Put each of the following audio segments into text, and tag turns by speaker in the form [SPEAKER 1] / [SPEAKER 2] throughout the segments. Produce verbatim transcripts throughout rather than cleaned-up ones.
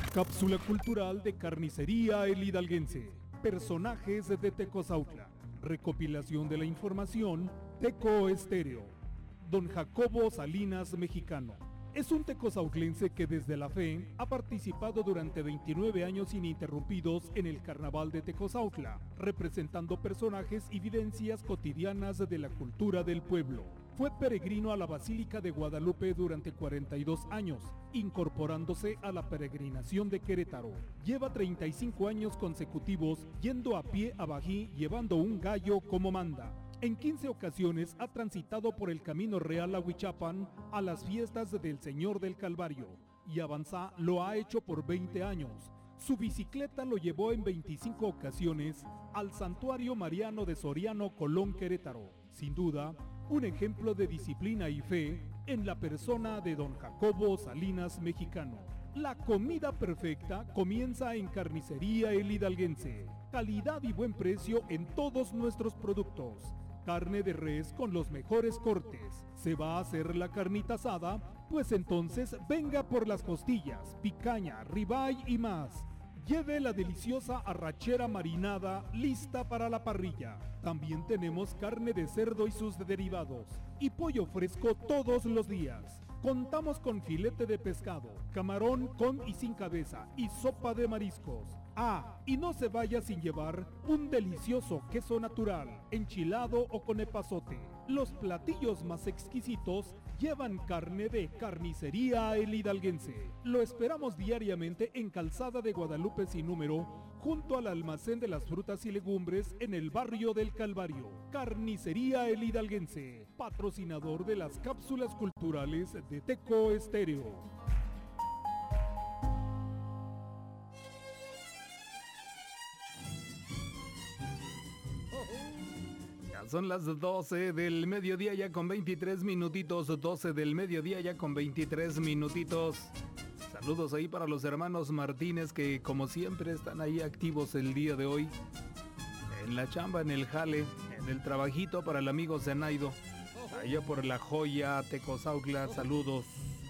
[SPEAKER 1] Cápsula cultural de Carnicería El Hidalguense. Personajes de Tecozautla. Recopilación de la información Teco Estéreo. Don Jacobo Salinas Mexicano. Es un tecozautlense que desde la fe ha participado durante veintinueve años ininterrumpidos en el Carnaval de Tecozautla, representando personajes y vivencias cotidianas de la cultura del pueblo. Fue peregrino a la Basílica de Guadalupe durante cuarenta y dos años, incorporándose a la peregrinación de Querétaro. Lleva treinta y cinco años consecutivos yendo a pie a Bají llevando un gallo como manda. En quince ocasiones ha transitado por el Camino Real a Huichapan a las fiestas del Señor del Calvario, y Avanzá lo ha hecho por veinte años. Su bicicleta lo llevó en veinticinco ocasiones al Santuario Mariano de Soriano, Colón, Querétaro. Sin duda, un ejemplo de disciplina y fe en la persona de don Jacobo Salinas Mexicano. La comida perfecta comienza en Carnicería El Hidalguense. Calidad y buen precio en todos nuestros productos. Carne de res con los mejores cortes. ¿Se va a hacer la carnita asada? Pues entonces venga por las costillas, picaña, ribeye y más. Lleve la deliciosa arrachera marinada lista para la parrilla. También tenemos carne de cerdo y sus derivados. Y pollo fresco todos los días. Contamos con filete de pescado, camarón con y sin cabeza y sopa de mariscos. Ah, y no se vaya sin llevar un delicioso queso natural, enchilado o con epazote. Los platillos más exquisitos llevan carne de Carnicería El Hidalguense. Lo esperamos diariamente en Calzada de Guadalupe sin número, junto al almacén de las frutas y legumbres en el barrio del Calvario. Carnicería El Hidalguense, patrocinador de las cápsulas culturales de Teco Estéreo.
[SPEAKER 2] Son las doce del mediodía ya con veintitrés minutitos, doce del mediodía ya con veintitrés minutitos. Saludos ahí para los hermanos Martínez que como siempre están ahí activos el día de hoy. En la chamba, en el jale, en el trabajito para el amigo Zenaido. Allá por La Joya, Tecozautla, saludos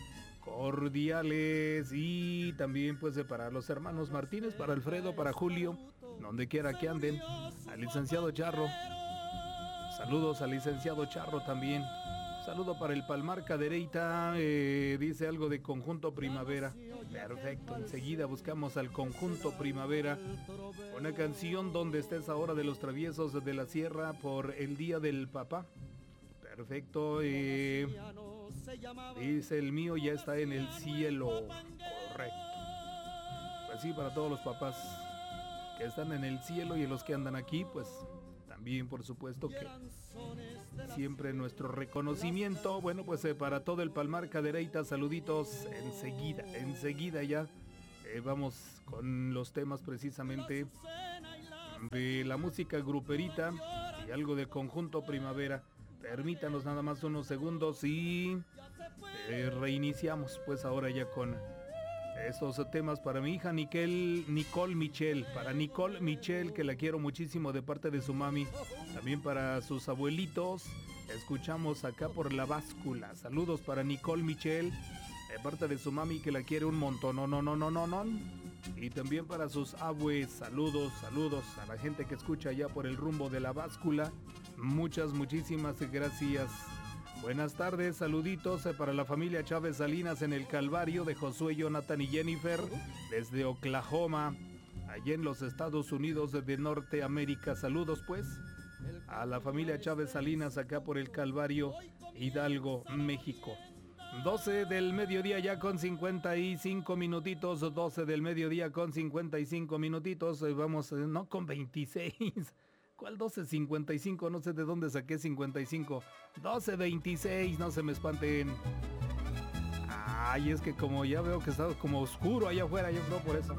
[SPEAKER 2] cordiales. Y también pues para los hermanos Martínez, para Alfredo, para Julio, donde quiera que anden. Al licenciado Charro. Saludos al licenciado Charro también. Saludo para el Palmar Cadereyta, eh, dice algo de Conjunto Primavera. Perfecto, enseguida buscamos al Conjunto Primavera. Una canción donde estés ahora de los Traviesos de la Sierra por el Día del Papá. Perfecto, eh, dice el mío ya está en el cielo. Correcto. Pues sí, para todos los papás que están en el cielo y los que andan aquí, pues también por supuesto que siempre nuestro reconocimiento. Bueno, pues eh, para todo el Palmar Cadereyta, saluditos enseguida, enseguida ya eh, vamos con los temas precisamente de la música gruperita y algo de Conjunto Primavera. Permítanos nada más unos segundos y eh, reiniciamos pues ahora ya con estos temas para mi hija Nicole, Nicole Michel, para Nicole Michel, que la quiero muchísimo de parte de su mami, también para sus abuelitos, escuchamos acá por La Báscula, saludos para Nicole Michel, de parte de su mami que la quiere un montón, no, no, no, no, no, no, y también para sus abues, saludos, saludos a la gente que escucha allá por el rumbo de La Báscula, muchas, muchísimas gracias. Buenas tardes, saluditos para la familia Chávez Salinas en el Calvario de Josué, Jonathan y Jennifer desde Oklahoma, allá en los Estados Unidos de Norteamérica. Saludos pues a la familia Chávez Salinas acá por el Calvario, Hidalgo, México. doce del mediodía ya con cincuenta y cinco minutitos, doce del mediodía con cincuenta y cinco minutitos, vamos, no con veintiséis. ¿Cuál doce cincuenta y cinco? No sé de dónde saqué cincuenta y cinco. doce veintiséis, no se me espanten. Ay, es que como ya veo que está como oscuro allá afuera, yo creo por eso.